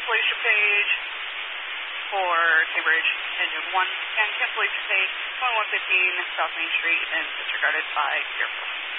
cancellation page for Cambridge engine 1 and cancellation page 2115 South Main Street and disregarded by Deerfield.